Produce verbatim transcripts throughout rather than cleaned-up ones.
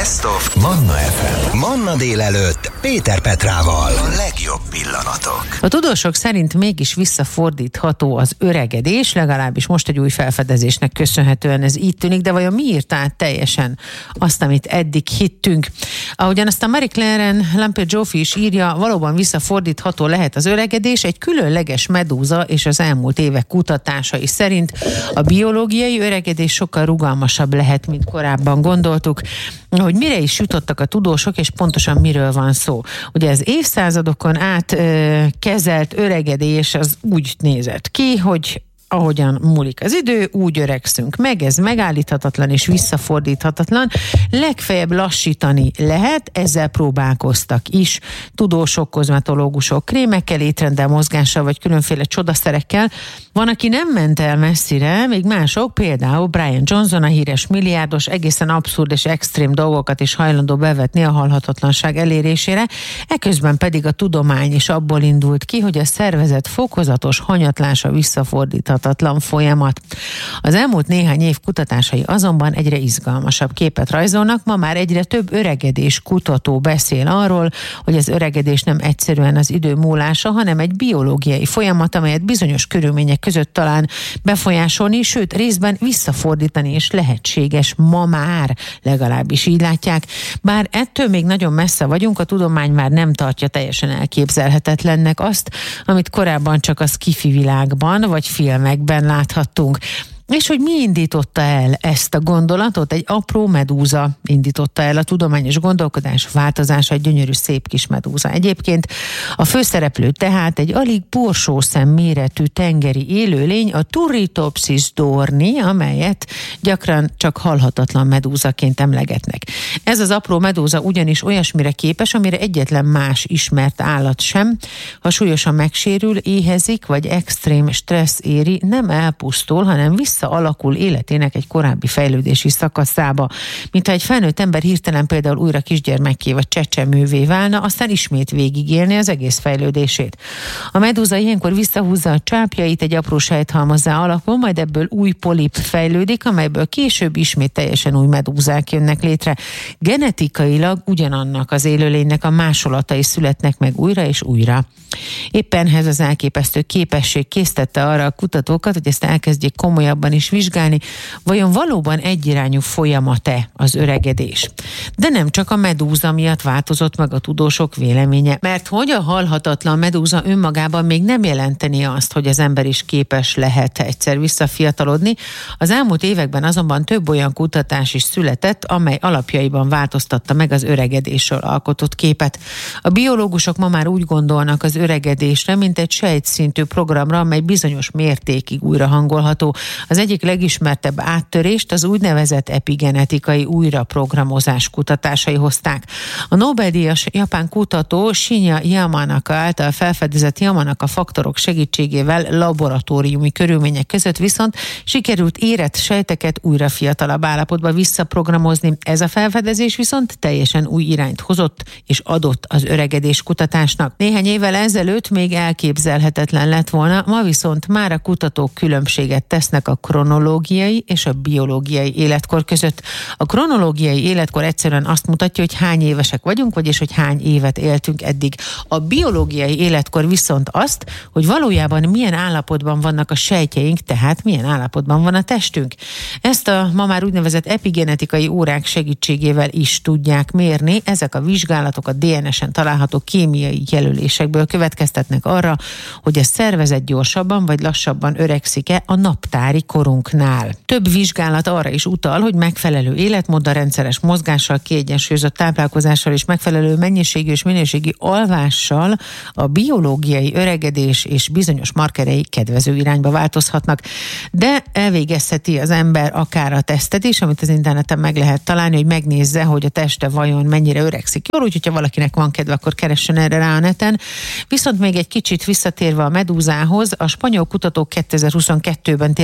Best of Manna ef em. Manna délelőtt Péter Petrával. A legjobb pillanatok. A tudósok szerint mégis visszafordítható az öregedés, legalábbis most egy új felfedezésnek köszönhetően ez így tűnik, de vajon mi írt át teljesen azt, amit eddig hittünk? Ahogyan azt a Marie Claire Lampe-Joffe is írja, valóban visszafordítható lehet az öregedés, egy különleges medúza és az elmúlt évek kutatásai szerint a biológiai öregedés sokkal rugalmasabb lehet, mint korábban gondoltuk. Hogy mire is jutottak a tudósok, és pontosan miről van szó. Ugye az évszázadokon át ö, kezelt öregedés az úgy nézett ki, hogy ahogyan múlik az idő, úgy öregszünk meg, ez megállíthatatlan és visszafordíthatatlan, legfeljebb lassítani lehet, ezzel próbálkoztak is tudósok, kozmetológusok, krémekkel, étrenddel, mozgással vagy különféle csodaszerekkel. Van, aki nem ment el messzire, még mások, például Brian Johnson, a híres milliárdos, egészen abszurd és extrém dolgokat is hajlandó bevetni a halhatatlanság elérésére, eközben pedig a tudomány is abból indult ki, hogy a szervezet fokozatos hanyatlása visszafordíthatatlan folyamat. Az elmúlt néhány év kutatásai azonban egyre izgalmasabb képet rajzolnak, ma már egyre több öregedés kutató beszél arról, hogy az öregedés nem egyszerűen az idő múlása, hanem egy biológiai folyamat, amelyet bizonyos körülmények között talán befolyásolni, sőt részben visszafordítani is lehetséges ma már, legalábbis így látják. Bár ettől még nagyon messze vagyunk, a tudomány már nem tartja teljesen elképzelhetetlennek azt, amit korábban csak a sci-fi világban vagy filmekben láthattunk. És hogy mi indította el ezt a gondolatot? Egy apró medúza indította el a tudományos gondolkodás változása, egy gyönyörű szép kis medúza. Egyébként a főszereplő tehát egy alig borsószem méretű tengeri élőlény, a Turritopsis dohrni, amelyet gyakran csak halhatatlan medúzaként emlegetnek. Ez az apró medúza ugyanis olyasmire képes, amire egyetlen más ismert állat sem. Ha súlyosan megsérül, éhezik, vagy extrém stressz éri, nem elpusztul, hanem vissza alakul életének egy korábbi fejlődési szakaszába. Mintha egy felnőtt ember hirtelen például újra kisgyermekké vagy csecsemővé válna, aztán ismét végigélni az egész fejlődését. A medúza ilyenkor visszahúzza a csápjait, egy apró sejthalmazzá alakul, majd ebből új polip fejlődik, amelyből később ismét teljesen új medúzák jönnek létre. Genetikailag ugyanannak az élőlénynek a másolatai születnek meg újra és újra. Éppen ez az elképesztő képesség késztette arra a kutatókat, hogy ezt elkezdjék komolyabban is vizsgálni, vajon valóban egyirányú folyamat-e az öregedés. De nem csak a medúza miatt változott meg a tudósok véleménye, mert hogy a halhatatlan medúza önmagában még nem jelenteni azt, hogy az ember is képes lehet egyszer visszafiatalodni. Az elmúlt években azonban több olyan kutatás is született, amely alapjaiban változtatta meg az öregedésről alkotott képet. A biológusok ma már úgy gondolnak az öregedésre, mint egy sejtszintű programra, amely bizonyos mértékig újra hangolható. Az egyik legismertebb áttörést az úgynevezett epigenetikai újraprogramozás kutatásai hozták. A Nobel-díjas japán kutató Shinya Yamanaka által felfedezett Yamanaka faktorok segítségével laboratóriumi körülmények között viszont sikerült érett sejteket újra fiatalabb állapotba visszaprogramozni. Ez a felfedezés viszont teljesen új irányt hozott és adott az öregedés kutatásnak. Néhány évvel ezelőtt még elképzelhetetlen lett volna, ma viszont már a kutatók különbséget tesznek a kronológiai és a biológiai életkor között. A kronológiai életkor egyszerűen azt mutatja, hogy hány évesek vagyunk, vagyis hogy hány évet éltünk eddig. A biológiai életkor viszont azt, hogy valójában milyen állapotban vannak a sejtjeink, tehát milyen állapotban van a testünk. Ezt a ma már úgynevezett epigenetikai órák segítségével is tudják mérni. Ezek a vizsgálatok a dé en es-en található kémiai jelölésekből következtetnek arra, hogy a szervezet gyorsabban vagy lassabban öregszik-e a naptári korunknál. Több vizsgálat arra is utal, hogy megfelelő életmóddal, rendszeres mozgással, kiegyensúlyozott táplálkozással és megfelelő mennyiségű és minőségi alvással a biológiai öregedés és bizonyos markerei kedvező irányba változhatnak. De elvégezheti az ember akár a tesztet is, amit az interneten meg lehet találni, hogy megnézze, hogy a teste vajon mennyire öregszik jól, úgyhogy ha valakinek van kedve, akkor keressen erre rá a neten. Viszont még egy kicsit visszatérve a medúzához, a spanyol kutatók kétezer-huszonkettőben térképezték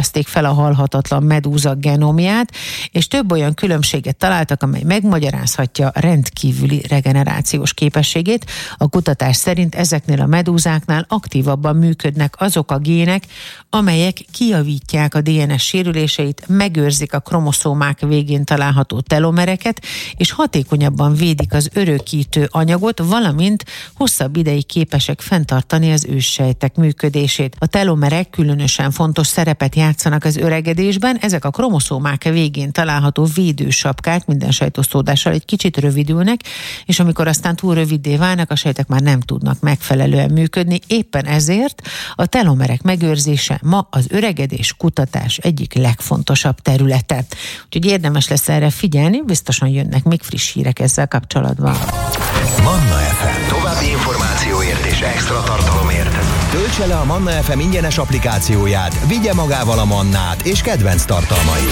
fedezték fel a halhatatlan medúza genomját, és több olyan különbséget találtak, amely megmagyarázhatja rendkívüli regenerációs képességét. A kutatás szerint ezeknél a medúzáknál aktívabban működnek azok a gének, amelyek kijavítják a dé en es sérüléseit, megőrzik a kromoszómák végén található telomereket, és hatékonyabban védik az örökítő anyagot, valamint hosszabb ideig képesek fenntartani az őssejtek működését. A telomerek különösen fontos szerepet játszanak az öregedésben, ezek a kromoszómák végén található védősapkák minden sejtosztódással egy kicsit rövidülnek, és amikor aztán túl röviddé válnak, a sejtek már nem tudnak megfelelően működni. Éppen ezért a telomerek megőrzése ma az öregedés kutatás egyik legfontosabb területe. Úgyhogy érdemes lesz erre figyelni, biztosan jönnek még friss hírek ezzel kapcsolatban. Manna ef em. További információért és extra tartalomért töltse le a Manna ef em ingyenes applikációját, vigye magával a Mannát és kedvenc tartalmait.